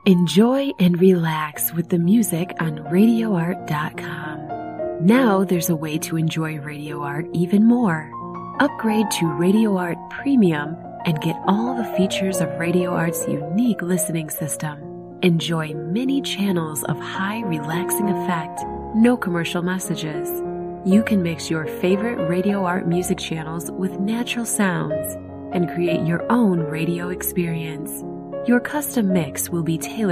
Enjoy and relax with the music on RadioArt.com. Now there's a way to enjoy Radio Art even more. Upgrade to Radio Art Premium and get all the features of Radio Art's unique listening system. Enjoy many channels of high relaxing effect, no commercial messages. You can mix your favorite Radio Art music channels with natural sounds and create your own radio experience. Your custom mix will be tailored